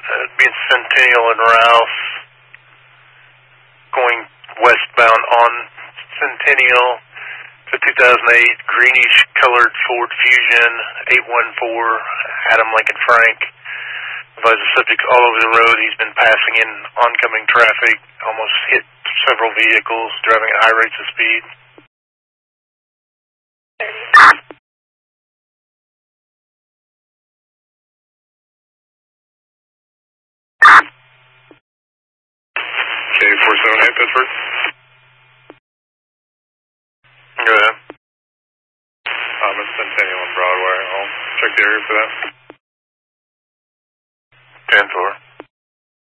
It'd be in Centennial and Rouse, going westbound on Centennial. It's a 2008 greenish colored Ford Fusion 814 Adam Lincoln Frank. Advise the subject all over the road. He's been passing in oncoming traffic, almost hit several vehicles, driving at high rates of speed. Okay, 478 Pittsburgh. Go ahead. It's Centennial and Broadway. I'll check the area for that. 10-4.